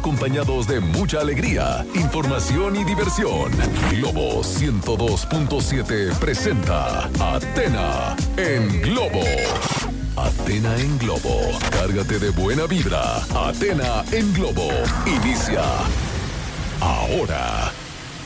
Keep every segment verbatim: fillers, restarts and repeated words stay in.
acompañados de mucha alegría, información y diversión. Globo ciento dos punto siete presenta Athena en Globo. Athena en Globo. Cárgate de buena vibra. Athena en Globo. Inicia ahora.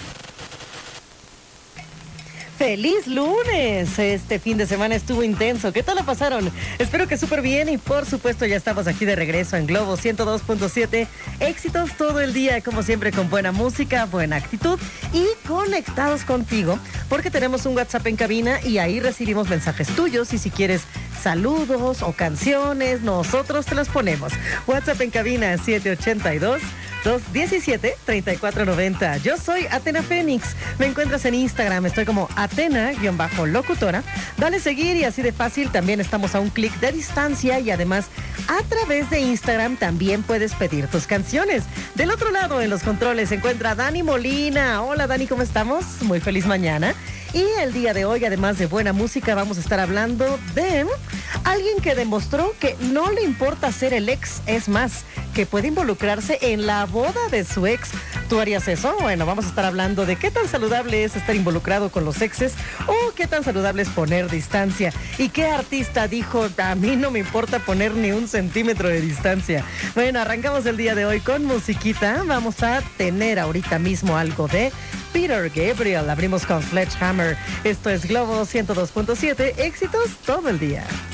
¡Feliz lunes! Este fin de semana estuvo intenso. ¿Qué tal la pasaron? Espero que súper bien y por supuesto ya estamos aquí de regreso en Globo ciento dos punto siete. Éxitos todo el día, como siempre, con buena música, buena actitud y conectados contigo, porque tenemos un WhatsApp en cabina y ahí recibimos mensajes tuyos y si quieres saludos o canciones, nosotros te los ponemos. WhatsApp en cabina siete ocho dos, dos uno siete, tres cuatro nueve cero. Yo soy Athena Fénix. Me encuentras en Instagram, estoy como Athena-locutora. Dale seguir y así de fácil. También estamos a un clic de distancia y además a través de Instagram también puedes pedir tus canciones. Del otro lado en los controles se encuentra Dani Molina. Hola Dani, ¿cómo estamos? Muy feliz mañana. Y el día de hoy, además de buena música, vamos a estar hablando de alguien que demostró que no le importa ser el ex, es más, que puede involucrarse en la boda de su ex. ¿Tú harías eso? Bueno, vamos a estar hablando de qué tan saludable es estar involucrado con los exes o qué tan saludable es poner distancia. ¿Y qué artista dijo, a mí no me importa poner ni un centímetro de distancia? Bueno, arrancamos el día de hoy con musiquita. Vamos a tener ahorita mismo algo de Peter Gabriel. Abrimos con Sledgehammer. Esto es Globo ciento dos punto siete. Éxitos todo el día.